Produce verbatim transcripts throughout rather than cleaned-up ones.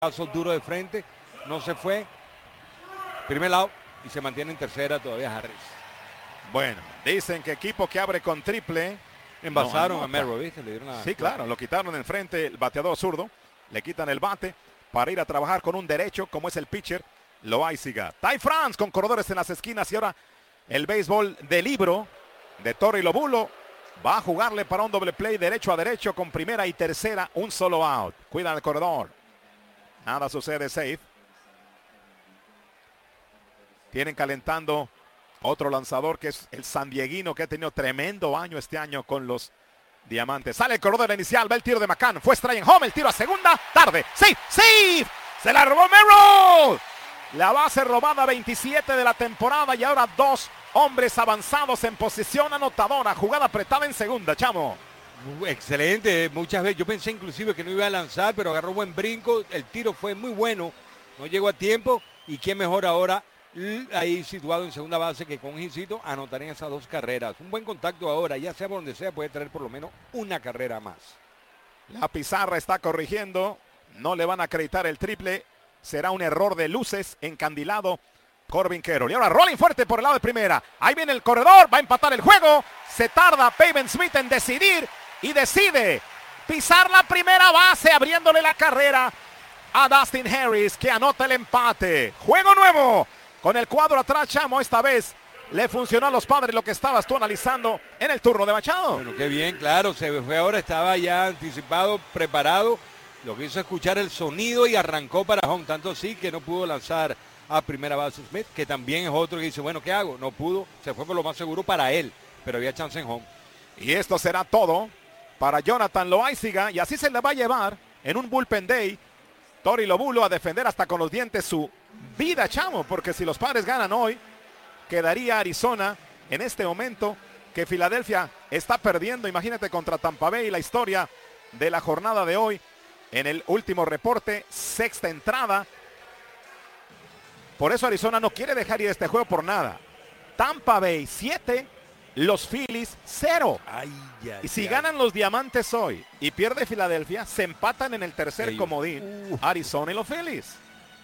paso duro de frente, no se fue. Primer lado y se mantiene en tercera todavía Harris. Bueno, dicen que equipo que abre con triple. Envasaron no a Merrill, ¿viste? Le dieron una... Sí, claro, lo quitaron enfrente el bateador zurdo. Le quitan el bate para ir a trabajar con un derecho como es el pitcher Loaiziga. Ty France con corredores en las esquinas y ahora el béisbol de libro de Torey Lovullo va a jugarle para un doble play derecho a derecho con primera y tercera, un solo out. Cuida el corredor. Nada sucede, safe. Tienen calentando otro lanzador que es el sandieguino que ha tenido tremendo año este año con los Diamantes. Sale el corredor inicial, va el tiro de McCann. Fue strike en home, el tiro a segunda, tarde. ¡Safe! ¡Safe! ¡Se la robó Merrill! La base robada veintisiete de la temporada y ahora dos hombres avanzados en posición anotadora. Jugada apretada en segunda, Chamo. Excelente, muchas veces. Yo pensé inclusive que no iba a lanzar, pero agarró buen brinco. El tiro fue muy bueno, no llegó a tiempo. Y qué mejor ahora ahí situado en segunda base que con un hincito anotar en esas dos carreras. Un buen contacto ahora, ya sea por donde sea, puede traer por lo menos una carrera más. La pizarra está corrigiendo, no le van a acreditar el triple, será un error de luces, encandilado Corbin Carroll. Y ahora rolling fuerte por el lado de primera, ahí viene el corredor, va a empatar el juego, se tarda Pavin Smith en decidir y decide pisar la primera base abriéndole la carrera a Dustin Harris que anota el empate. Juego nuevo. Con el cuadro atrás, Chamo, esta vez le funcionó a los Padres lo que estabas tú analizando en el turno de Machado. Bueno, qué bien, claro, se fue ahora, estaba ya anticipado, preparado. Lo que hizo escuchar el sonido y arrancó para home. Tanto sí que no pudo lanzar a primera base Smith, que también es otro que dice, bueno, ¿qué hago? No pudo, se fue por lo más seguro para él, pero había chance en home. Y esto será todo para Jonathan Loaiziga, y así se le va a llevar en un bullpen day Torey Lovullo a defender hasta con los dientes su vida, Chamo, porque si los Padres ganan hoy, quedaría Arizona en este momento que Filadelfia está perdiendo, imagínate, contra Tampa Bay. La historia de la jornada de hoy en el último reporte, sexta entrada. Por eso Arizona no quiere dejar ir este juego por nada. Tampa Bay siete, los Phillies cero. Ay, ay, y si ay. ganan los Diamantes hoy y pierde Filadelfia, se empatan en el tercer Ellos. comodín Uh. Arizona y los Phillies.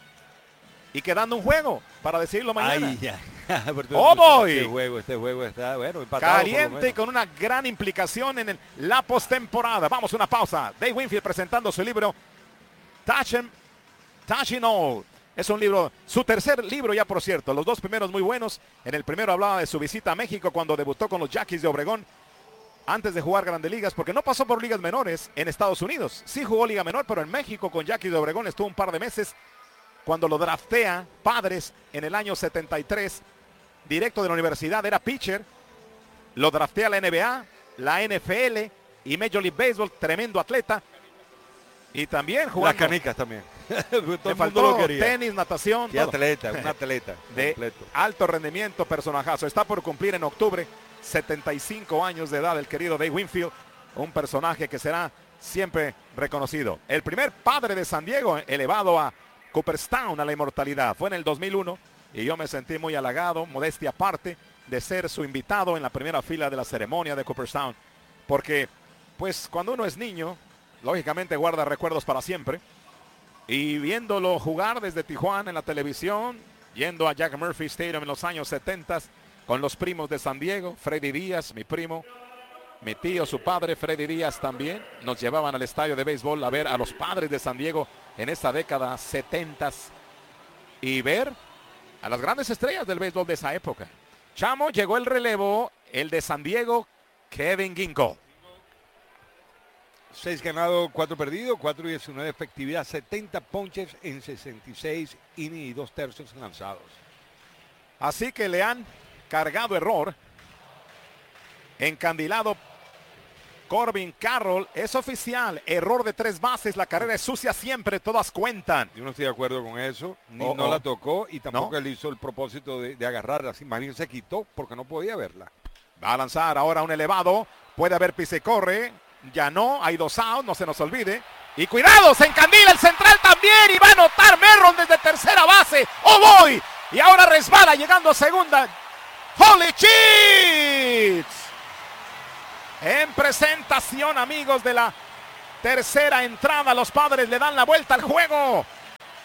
Y quedando un juego para decirlo mañana. Ay, ya. ¡Oh, boy! Este juego, este juego está, bueno, empatado Caliente y con una gran implicación en el, la postemporada. Vamos a una pausa. Dave Winfield presentando su libro Touching Touching All. Es un libro, su tercer libro ya, por cierto. Los dos primeros muy buenos. En el primero hablaba de su visita a México cuando debutó con los Yaquis de Obregón antes de jugar Grandes Ligas, porque no pasó por ligas menores en Estados Unidos. Sí jugó Liga Menor, pero en México con Yaquis de Obregón estuvo un par de meses cuando lo draftea Padres en el año setenta y tres. Directo de la universidad, era pitcher. Lo draftea la N B A, la N F L y Major League Baseball. Tremendo atleta. Y también jugando. Las canicas también. Todo Le el mundo faltó lo quería. tenis, natación. Qué todo. atleta, un atleta De completo. alto rendimiento, personajazo. Está por cumplir en octubre setenta y cinco años de edad el querido Dave Winfield. Un personaje que será siempre reconocido. El primer padre de San Diego elevado a Cooperstown a la inmortalidad. Fue en el dos mil uno y yo me sentí muy halagado, modestia aparte, de ser su invitado en la primera fila de la ceremonia de Cooperstown. Porque, pues, cuando uno es niño, lógicamente guarda recuerdos para siempre. Y viéndolo jugar desde Tijuana en la televisión, yendo a Jack Murphy Stadium en los años setenta, con los primos de San Diego, Freddy Díaz, mi primo, mi tío, su padre, Freddy Díaz también, nos llevaban al estadio de béisbol a ver a los Padres de San Diego en esa década setenta y ver a las grandes estrellas del béisbol de esa época. Chamo, llegó el relevo, el de San Diego, Kevin Ginkel. seis ganados, cuatro perdidos, cuatro diecinueve efectividad, setenta ponches en sesenta y seis innings y dos tercios lanzados. Así que le han cargado error. Encandilado Corbin Carroll. Es oficial. Error de tres bases. La carrera es sucia siempre. Todas cuentan. Yo no estoy de acuerdo con eso. Ni Oh, no oh. la tocó y tampoco ¿No? él hizo el propósito de, de agarrarla. Así, más bien se quitó porque no podía verla. Va a lanzar ahora un elevado. Puede haber pise corre. Ya no. Hay dos outs. No se nos olvide. Y cuidado. Se encandila el central también. Y va a anotar Merrill desde tercera base. ¡Oh, boy! Y ahora resbala llegando a segunda. ¡Holy cheats! En presentación, amigos, de la tercera entrada, los Padres le dan la vuelta al juego.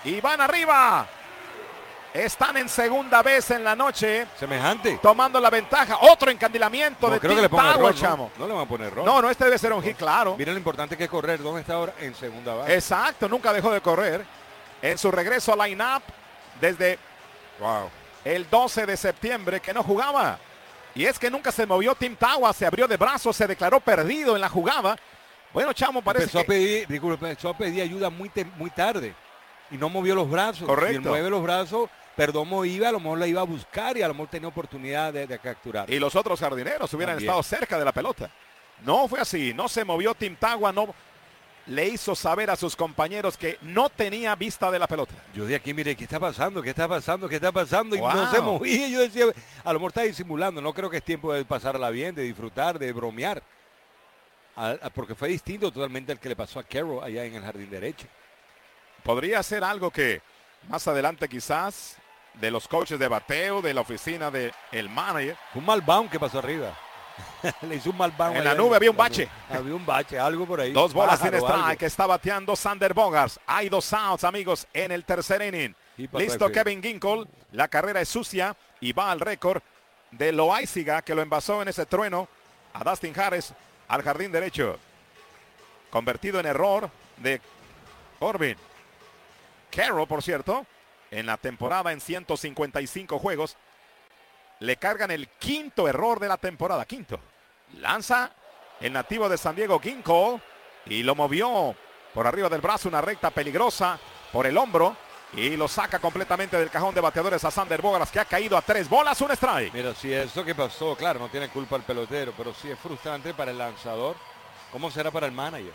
Y van arriba. Están en segunda vez en la noche. Semejante. Tomando la ventaja. Otro encandilamiento no, de creo que le ponga Tintagua, error, chamo. No, no le van a poner error. No, no, este debe ser un hit, claro. Mira lo importante que es correr. ¿Dónde está ahora? En segunda base. Exacto, nunca dejó de correr. En su regreso a line-up desde wow. el doce de septiembre que no jugaba. Y es que nunca se movió Tintagua, se abrió de brazos, se declaró perdido en la jugada. Bueno, chamo, parece empezó que... A pedir, disculpe, empezó a pedir ayuda muy, te, muy tarde. Y no movió los brazos. Correcto. Si él mueve los brazos, Perdomo iba, a lo mejor la iba a buscar y a lo mejor tenía oportunidad de, de capturar. Y los otros jardineros hubieran También. estado cerca de la pelota. No fue así, no se movió Tintagua, no le hizo saber a sus compañeros que no tenía vista de la pelota. Yo de aquí, mire, ¿qué está pasando? ¿Qué está pasando? ¿Qué está pasando? Y Wow. no se movía. Yo decía, a lo mejor está disimulando. No creo que es tiempo de pasarla bien, de disfrutar, de bromear. A, a, porque fue distinto totalmente al que le pasó a Carroll allá en el jardín derecho. Podría ser algo que más adelante quizás de los coaches de bateo, de la oficina del manager. Fue un mal bound que pasó arriba. Le hizo un mal bound. En la nube había un bache. Había un bache, algo por ahí. Dos bolas Pájaro, sin strike algo. que está bateando Sander Bogaerts. Hay dos outs, amigos, en el tercer inning. Listo Kevin Ginkel. La carrera es sucia y va al récord de Loaiziga, que lo envasó en ese trueno a Dustin Harris al jardín derecho. Convertido en error de Corbin. Carroll, por cierto, en la temporada en ciento cincuenta y cinco juegos, le cargan el quinto error de la temporada. Quinto. Lanza el nativo de San Diego, Ginkel, y lo movió por arriba del brazo, una recta peligrosa por el hombro, y lo saca completamente del cajón de bateadores a Sander Bogaerts, que ha caído a tres bolas, un strike. Mira, si eso que pasó, claro, no tiene culpa el pelotero, pero sí es frustrante para el lanzador. ¿Cómo será para el manager?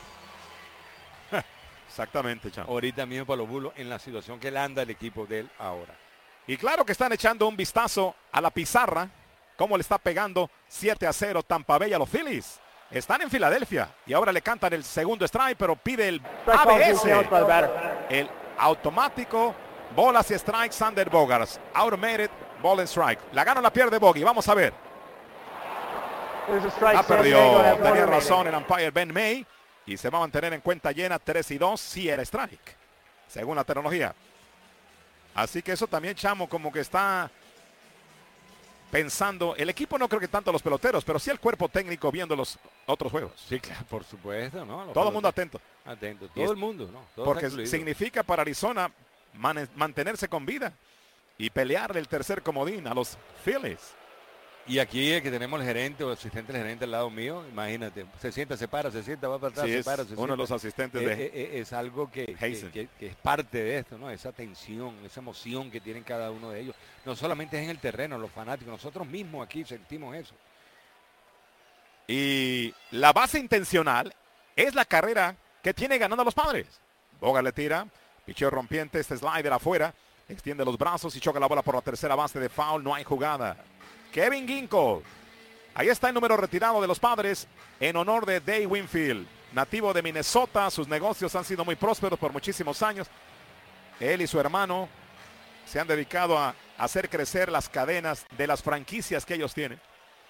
Exactamente, chamo. Ahorita mismo para los Bulos en la situación que le anda el equipo de él ahora. Y claro que están echando un vistazo a la pizarra, cómo le está pegando siete a cero Tampa Bay a los Phillies. Están en Filadelfia y ahora le cantan el segundo strike, pero pide el A B S. El automático, bolas y strike, Sander Bogaerts. Automated, ball and strike. La gana o la pierde Bogey, vamos a ver. Ah, perdió, tenía razón el umpire Ben May. Y se va a mantener en cuenta llena tres y dos, si era strike, según la tecnología. Así que eso también, chamo, como que está pensando, el equipo no creo que tanto los peloteros, pero sí el cuerpo técnico viendo los otros juegos. Sí, claro, por supuesto, ¿no? Los Todo el mundo atento. Atento, todo el mundo, ¿no? Todo porque significa para Arizona man mantenerse con vida y pelearle el tercer comodín a los Phillies. Y aquí es que tenemos el gerente o el asistente del gerente al lado mío, imagínate, se sienta, se para, se sienta, va para atrás, Sí, se es para, se uno sienta. de los asistentes es, de es, es, es algo que, que, que, que es parte de esto, ¿no? Esa tensión, esa emoción que tienen cada uno de ellos. No solamente es en el terreno, los fanáticos, nosotros mismos aquí sentimos eso. Y la base intencional es la carrera que tiene ganando a los Padres. Bogaerts le tira, picheo rompiente, este slider afuera, extiende los brazos y choca la bola por la tercera base de foul, no hay jugada. Kevin Ginkel. Ahí está el número retirado de los Padres en honor de Dave Winfield, nativo de Minnesota. Sus negocios han sido muy prósperos por muchísimos años. Él y su hermano se han dedicado a hacer crecer las cadenas de las franquicias que ellos tienen.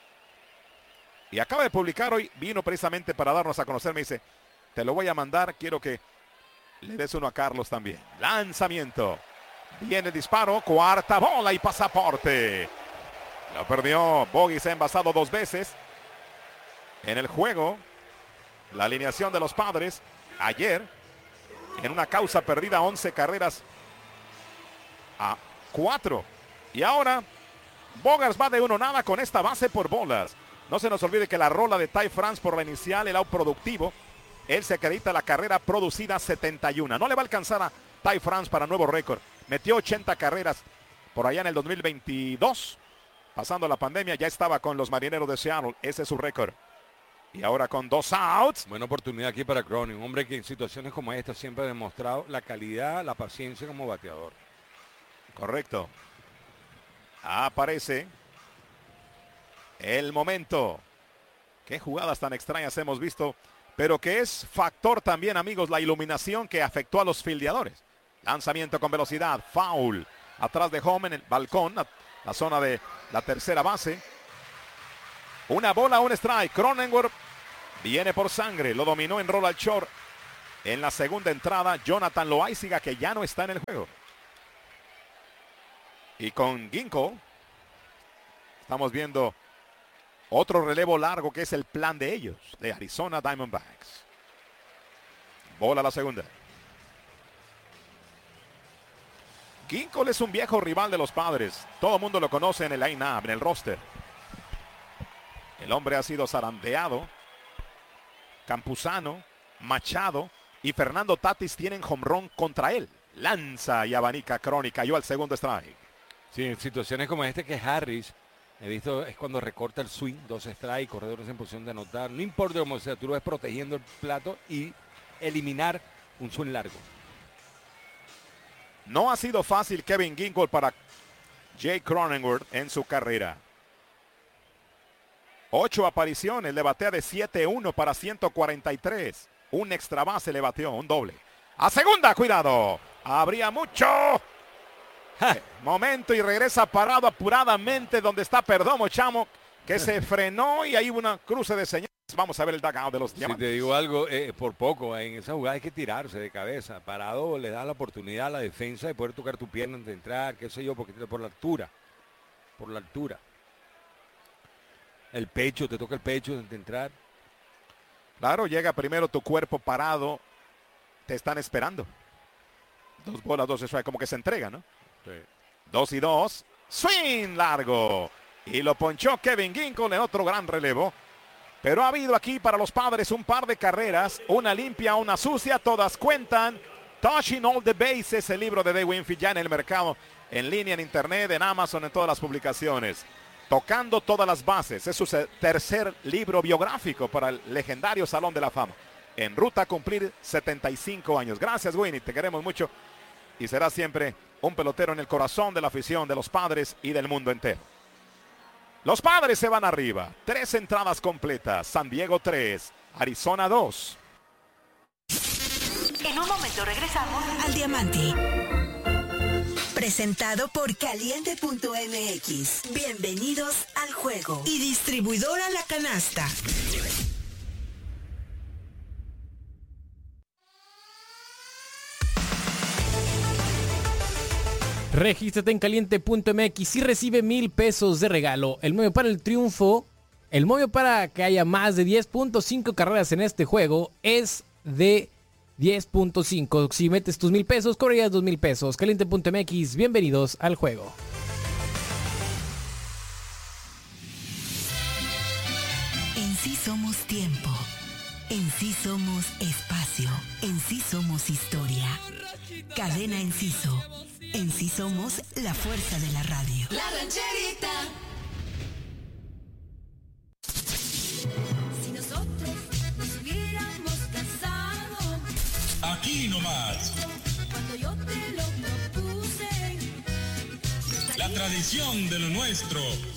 Y acaba de publicar hoy, vino precisamente para darnos a conocer, me dice, te lo voy a mandar, quiero que le des uno a Carlos también. Lanzamiento. Viene el disparo, cuarta bola y pasaporte. Lo perdió. Bogey se ha envasado dos veces en el juego. La alineación de los Padres ayer en una causa perdida, once carreras a cuatro. Y ahora Bogaerts va de uno nada con esta base por bolas. No se nos olvide que la rola de Ty France por la inicial, el out productivo, él se acredita la carrera producida setenta y uno. No le va a alcanzar a Ty France para nuevo récord. Metió ochenta carreras por allá en el dos mil veintidós. Pasando la pandemia, ya estaba con los Marineros de Seattle. Ese es su récord. Y ahora con dos outs. Buena oportunidad aquí para Cronin. Un hombre que en situaciones como esta siempre ha demostrado la calidad, la paciencia como bateador. Correcto. Aparece el momento. Qué jugadas tan extrañas hemos visto. Pero que es factor también, amigos, la iluminación que afectó a los fildeadores. Lanzamiento con velocidad. Foul. Atrás de home en el balcón. La zona de la tercera base. Una bola, un strike. Cronenworth viene por sangre. Lo dominó en roll al short en la segunda entrada, Jonathan Loaiziga, que ya no está en el juego. Y con Ginkel estamos viendo otro relevo largo que es el plan de ellos, de Arizona Diamondbacks. Bola la segunda. Ginkel es un viejo rival de los Padres. Todo el mundo lo conoce en el line-up, en el roster. El hombre ha sido zarandeado. Campuzano, Machado y Fernando Tatis tienen home run contra él. Lanza y abanica Crony. Cayó al segundo strike. Sí, en situaciones como este que Harris, he visto, es cuando recorta el swing, dos strikes, corredores en posición de anotar. No importa cómo sea, tú lo ves protegiendo el plato y eliminar un swing largo. No ha sido fácil Kevin Ginkel para Jay Cronenworth en su carrera. Ocho apariciones, le batea de siete uno para ciento cuarenta y tres. Un extra base le bateó, un doble. A segunda, cuidado. Habría mucho. Eh, momento y regresa parado apuradamente donde está Perdomo Chamo, que se frenó y hay una cruce de señales. Vamos a ver el dugout de los Diamantes. Si te digo algo, eh, por poco, en esa jugada hay que tirarse de cabeza. Parado le da la oportunidad a la defensa de poder tocar tu pierna antes de entrar, qué sé yo, porque por la altura. Por la altura. El pecho, te toca el pecho antes de entrar. Claro, llega primero tu cuerpo parado. Te están esperando. Dos bolas, dos strikes, como que se entrega, ¿no? Sí. Dos y dos. Swing largo. Y lo ponchó Kevin Ginkel en otro gran relevo. Pero ha habido aquí para los Padres un par de carreras. Una limpia, una sucia. Todas cuentan. Touching all the bases. El libro de Dave Winfield ya en el mercado. En línea, en internet, en Amazon, en todas las publicaciones. Tocando todas las bases. Es su tercer libro biográfico para el legendario Salón de la Fama. En ruta a cumplir setenta y cinco años. Gracias, Winnie. Te queremos mucho. Y será siempre un pelotero en el corazón de la afición de los Padres y del mundo entero. Los Padres se van arriba. Tres entradas completas. San Diego tres. Arizona dos. En un momento regresamos al Diamante. Presentado por Caliente punto M X. Bienvenidos al juego. Y distribuidora La Canasta. Regístrate en Caliente punto M X y recibe mil pesos de regalo. El móvil para el triunfo, el móvil para que haya más de diez punto cinco carreras en este juego es de diez punto cinco. Si metes tus mil pesos, cobrarías dos mil pesos. Caliente punto M X, bienvenidos al juego. En sí somos tiempo. En sí somos espacio. En sí somos historia. Cadena Enciso. En sí somos la fuerza de la radio. La Rancherita. Si nosotros nos hubiéramos casado, aquí nomás. Cuando yo te lo propuse, La tradición de lo nuestro